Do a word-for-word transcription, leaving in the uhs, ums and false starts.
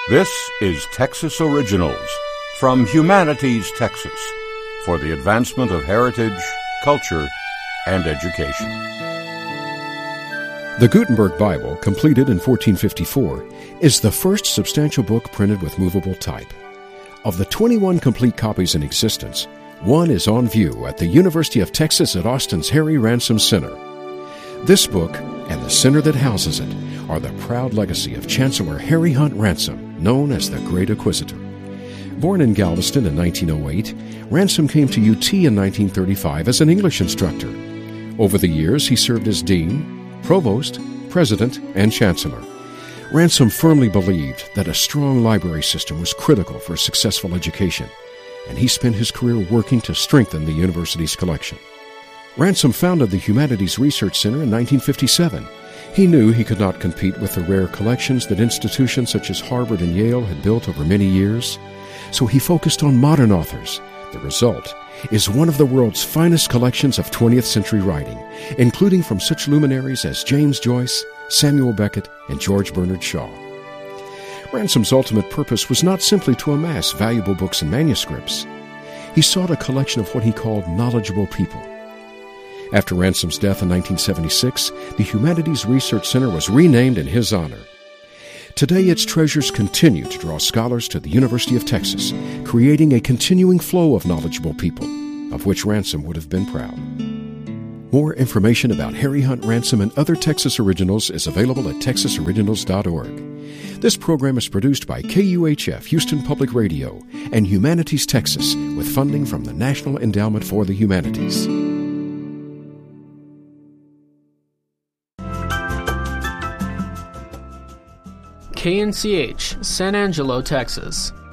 This is Texas Originals from Humanities, Texas, for the advancement of heritage, culture, and education. The Gutenberg Bible, completed in fourteen fifty-four, is the first substantial book printed with movable type. Of the twenty-one complete copies in existence, one is on view at the University of Texas at Austin's Harry Ransom Center. This book and the center that houses it are the proud legacy of Chancellor Harry Hunt Ransom, known as the Great Inquisitor. Born in Galveston in nineteen oh eight, Ransom came to U T in nineteen thirty-five as an English instructor. Over the years, he served as dean, provost, president, and chancellor. Ransom firmly believed that a strong library system was critical for a successful education, and he spent his career working to strengthen the university's collection. Ransom founded the Humanities Research Center in nineteen fifty-seven. He knew he could not compete with the rare collections that institutions such as Harvard and Yale had built over many years, so he focused on modern authors. The result is one of the world's finest collections of twentieth century writing, including from such luminaries as James Joyce, Samuel Beckett, and George Bernard Shaw. Ransom's ultimate purpose was not simply to amass valuable books and manuscripts. He sought a collection of what he called knowledgeable people. After Ransom's death in nineteen seventy-six, the Humanities Research Center was renamed in his honor. Today, its treasures continue to draw scholars to the University of Texas, creating a continuing flow of knowledgeable people, of which Ransom would have been proud. More information about Harry Hunt Ransom and other Texas Originals is available at texas originals dot org. This program is produced by K U H F Houston Public Radio and Humanities Texas with funding from the National Endowment for the Humanities. K N C H, San Angelo, Texas.